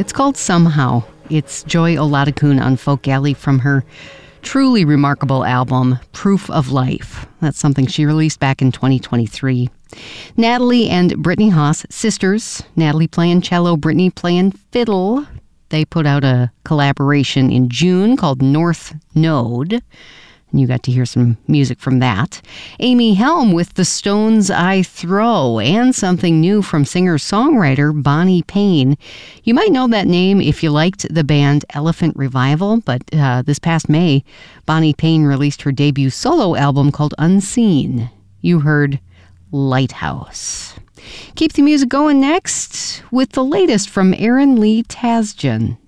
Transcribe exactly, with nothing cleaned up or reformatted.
It's called Somehow. It's Joy Olatakun on Folk Alley from her truly remarkable album, Proof of Life. That's something she released back in twenty twenty-three. Natalie and Brittany Haas, sisters. Natalie playing cello, Brittany playing fiddle. They put out a collaboration in June called North Node. And you got to hear some music from that. Amy Helm with The Stones I Throw, and something new from singer-songwriter Bonnie Payne. You might know that name if you liked the band Elephant Revival, but uh, this past May, Bonnie Payne released her debut solo album called Unseen. You heard Lighthouse. Keep the music going next with the latest from Aaron Lee Tasjan.